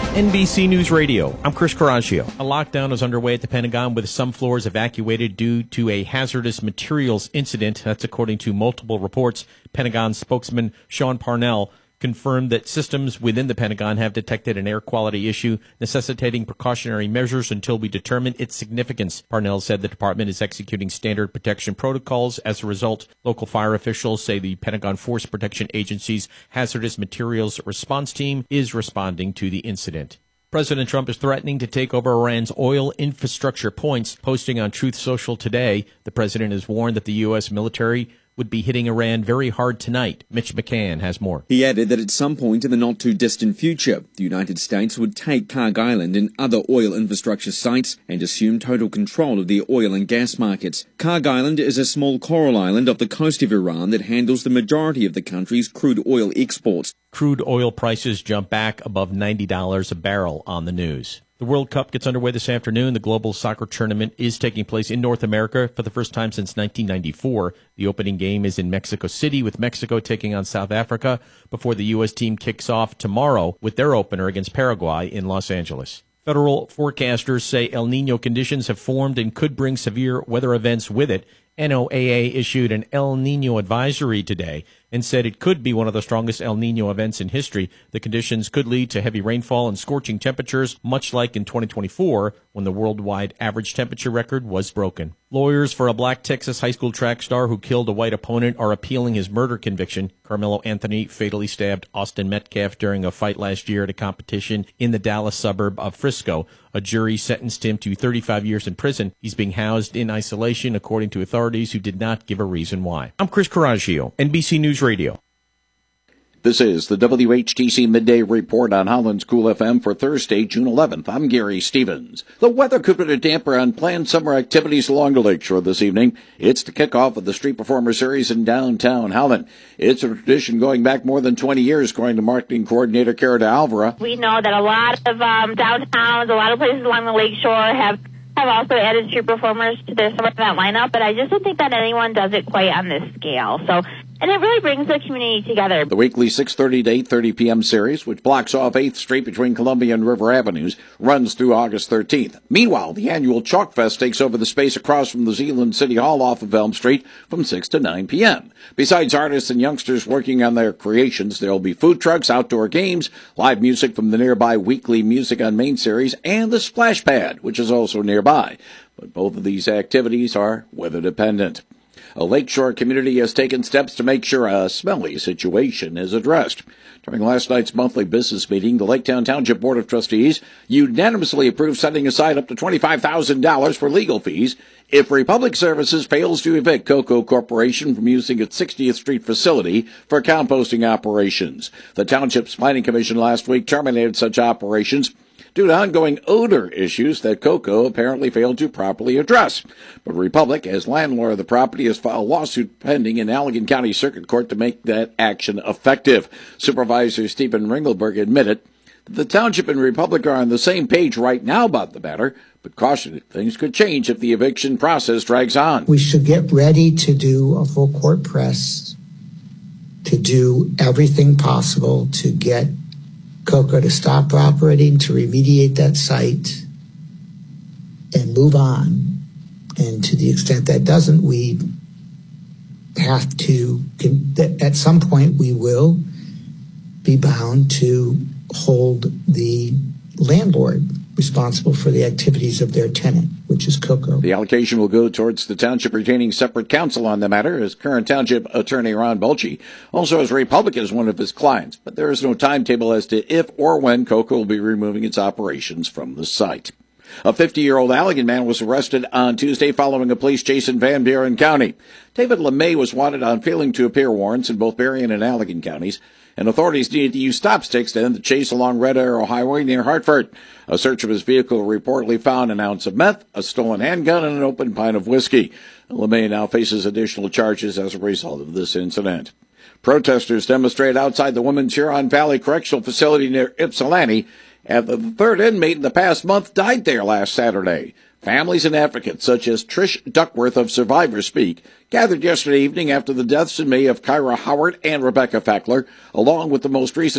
NBC News Radio, I'm Chris Coraggio. A lockdown is underway at the Pentagon with some floors evacuated due to a hazardous materials incident. That's according to multiple reports. Pentagon spokesman Sean Parnell confirmed that systems within the Pentagon have detected an air quality issue necessitating precautionary measures until we determine its significance. Parnell said the department is executing standard protection protocols. As a result, local fire officials say the Pentagon Force Protection Agency's hazardous materials response team is responding to the incident. President Trump is threatening to take over Iran's oil infrastructure points. Posting on Truth Social today, the president has warned that the U.S. military would be hitting Iran very hard tonight. Mitch McCann has more. He added that at some point in the not-too-distant future, the United States would take Karg Island and other oil infrastructure sites and assume total control of the oil and gas markets. Karg Island is a small coral island off the coast of Iran that handles the majority of the country's crude oil exports. Crude oil prices jump back above $90 a barrel on the news. The World Cup gets underway this afternoon. The global soccer tournament is taking place in North America for the first time since 1994. The opening game is in Mexico City, with Mexico taking on South Africa before the U.S. team kicks off tomorrow with their opener against Paraguay in Los Angeles. Federal forecasters say El Niño conditions have formed and could bring severe weather events with it. NOAA issued an El Niño advisory today and said it could be one of the strongest El Niño events in history. The conditions could lead to heavy rainfall and scorching temperatures, much like in 2024 when the worldwide average temperature record was broken. Lawyers for a black Texas high school track star who killed a white opponent are appealing his murder conviction. Carmelo Anthony fatally stabbed Austin Metcalf during a fight last year at a competition in the Dallas suburb of Frisco. A jury sentenced him to 35 years in prison. He's being housed in isolation, according to authorities who did not give a reason why. I'm Chris Coraggio, NBC News Radio. This is the WHTC Midday Report on Holland's Cool FM for Thursday, June 11th. I'm Gary Stevens. The weather could put a damper on planned summer activities along the lakeshore this evening. It's the kickoff of the Street Performer Series in downtown Holland. It's a tradition going back more than 20 years, according to marketing coordinator Cara de Alvara. We know that a lot of downtowns, a lot of places along the lakeshore have also added street performers to their summer event lineup, but I just don't think that anyone does it quite on this scale. And it really brings the community together. The weekly 6:30 to 8:30 p.m. series, which blocks off 8th Street between Columbia and River Avenues, runs through August 13th. Meanwhile, the annual Chalk Fest takes over the space across from the Zeeland City Hall off of Elm Street from 6 to 9 p.m. Besides artists and youngsters working on their creations, there will be food trucks, outdoor games, live music from the nearby weekly Music on Main series, and the Splash Pad, which is also nearby. But both of these activities are weather dependent. A lakeshore community has taken steps to make sure a smelly situation is addressed. During last night's monthly business meeting, the Laketown Township Board of Trustees unanimously approved setting aside up to $25,000 for legal fees if Republic Services fails to evict Coco Corporation from using its 60th Street facility for composting operations. The Township's Planning Commission last week terminated such operations due to ongoing odor issues that Coco apparently failed to properly address. But Republic, as landlord of the property, has filed a lawsuit pending in Allegan County Circuit Court to make that action effective. Supervisor Stephen Ringelberg admitted that the Township and Republic are on the same page right now about the matter, but cautioned things could change if the eviction process drags on. We should get ready to do a full court press, to do everything possible to get Coco to stop operating, to remediate that site, and move on. And to the extent that doesn't, we have to, at some point, we will be bound to hold the landlord responsible for the activities of their tenant, which is Coco. The allocation will go towards the township retaining separate counsel on the matter, as current township attorney Ron Bulchey also has Republic as one of his clients, but there is no timetable as to if or when Coco will be removing its operations from the site. A 50-year-old Allegan man was arrested on Tuesday following a police chase in Van Buren County. David LeMay was wanted on failing to appear warrants in both Berrien and Allegan counties, and authorities needed to use stop sticks to end the chase along Red Arrow Highway near Hartford. A search of his vehicle reportedly found an ounce of meth, a stolen handgun, and an open pint of whiskey. LeMay now faces additional charges as a result of this incident. Protesters demonstrated outside the Women's Huron Valley Correctional Facility near Ypsilanti after the third inmate in the past month died there last Saturday. Families and advocates such as Trish Duckworth of Survivor Speak gathered yesterday evening after the deaths in May of Kyra Howard and Rebecca Fackler, along with the most recent